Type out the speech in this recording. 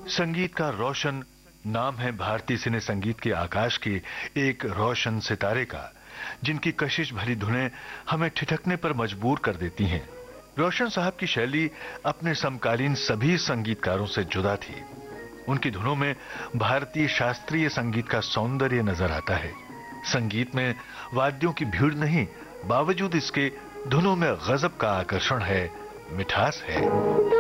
संगीत का रोशन नाम है भारतीय सिने संगीत के आकाश के एक रोशन सितारे का, जिनकी कशिश भरी धुनें हमें ठिठकने पर मजबूर कर देती हैं। रोशन साहब की शैली अपने समकालीन सभी संगीतकारों से जुदा थी। उनकी धुनों में भारतीय शास्त्रीय संगीत का सौंदर्य नजर आता है। संगीत में वाद्यों की भीड़ नहीं, बावजूद इसके धुनों में गजब का आकर्षण है, मिठास है।